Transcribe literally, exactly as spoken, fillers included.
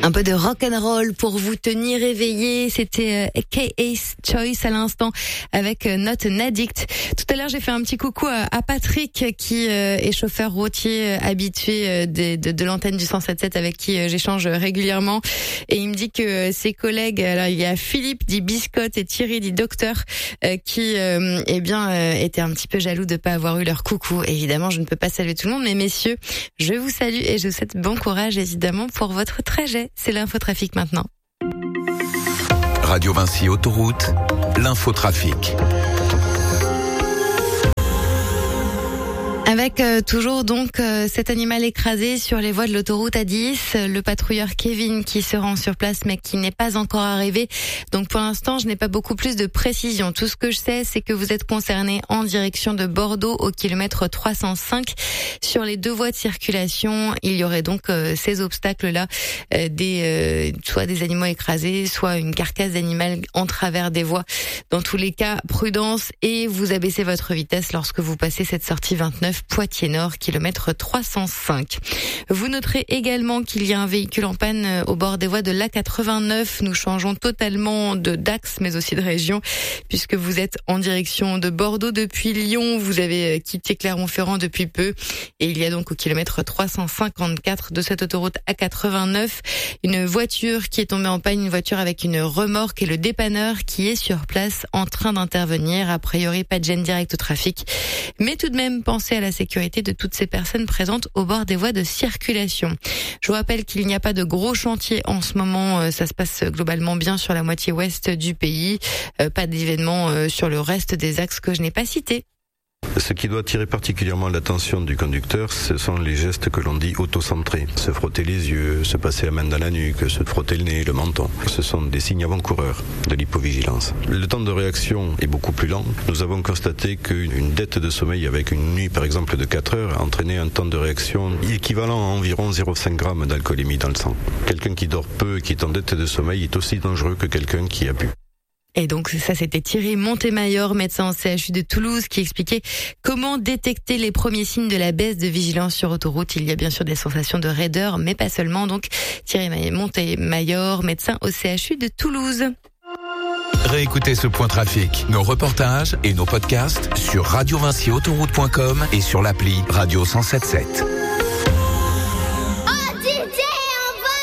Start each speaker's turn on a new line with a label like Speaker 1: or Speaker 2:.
Speaker 1: Un peu de rock'n'roll pour vous tenir éveillé. C'était euh, K Ace Choice à l'instant avec euh, Not an Addict. Tout à l'heure, j'ai fait un petit coucou à, à Patrick qui euh, est chauffeur routier euh, habitué euh, de, de, de l'antenne du cent sept sept avec qui euh, j'échange régulièrement. Et il me dit que euh, ses collègues, alors il y a Philippe dit Biscotte et Thierry dit Docteur euh, qui euh, eh bien euh, étaient un petit peu jaloux de pas avoir eu leur coucou. Évidemment, je ne peux pas saluer tout le monde, mais messieurs, je vous salue et je vous souhaite bon courage évidemment pour votre trajet. C'est l'infotrafic maintenant.
Speaker 2: Radio Vinci Autoroute, l'infotrafic.
Speaker 1: Avec euh, toujours donc euh, cet animal écrasé sur les voies de l'autoroute A dix, le patrouilleur Kevin qui se rend sur place mais qui n'est pas encore arrivé. Donc pour l'instant, je n'ai pas beaucoup plus de précision. Tout ce que je sais, c'est que vous êtes concerné en direction de Bordeaux au kilomètre trois cent cinq. Sur les deux voies de circulation, il y aurait donc euh, ces obstacles-là, euh, des euh, soit des animaux écrasés, soit une carcasse d'animal en travers des voies. Dans tous les cas, prudence et vous abaissez votre vitesse lorsque vous passez cette sortie vingt-neuf Poitiers-Nord, kilomètre trois cent cinq. Vous noterez également qu'il y a un véhicule en panne au bord des voies de l'A quatre-vingt-neuf. Nous changeons totalement de d'axe, mais aussi de région, puisque vous êtes en direction de Bordeaux depuis Lyon. Vous avez quitté Clermont-Ferrand depuis peu. Et il y a donc au kilomètre trois cent cinquante-quatre de cette autoroute A quatre-vingt-neuf une voiture qui est tombée en panne, une voiture avec une remorque et le dépanneur qui est sur place en train d'intervenir. A priori, pas de gêne directe au trafic. Mais tout de même, pensez à la sécurité de toutes ces personnes présentes au bord des voies de circulation. Je vous rappelle qu'il n'y a pas de gros chantiers en ce moment. Ça se passe globalement bien sur la moitié ouest du pays. Pas d'événements sur le reste des axes que je n'ai pas cités.
Speaker 3: Ce qui doit attirer particulièrement l'attention du conducteur, ce sont les gestes que l'on dit auto-centrés. Se frotter les yeux, se passer la main dans la nuque, se frotter le nez, le menton. Ce sont des signes avant-coureurs de l'hypovigilance. Le temps de réaction est beaucoup plus lent. Nous avons constaté qu'une dette de sommeil avec une nuit par exemple de quatre heures a entraîné un temps de réaction équivalent à environ zéro virgule cinq grammes d'alcoolémie dans le sang. Quelqu'un qui dort peu et qui est en dette de sommeil est aussi dangereux que quelqu'un qui a bu.
Speaker 1: Et donc ça, c'était Thierry Montemayor, médecin au C H U de Toulouse, qui expliquait comment détecter les premiers signes de la baisse de vigilance sur autoroute. Il y a bien sûr des sensations de raideur, mais pas seulement. Donc Thierry Montemayor, médecin au C H U de Toulouse.
Speaker 2: Réécoutez ce point trafic, nos reportages et nos podcasts sur radio vinci autoroute point com et sur l'appli Radio cent sept sept.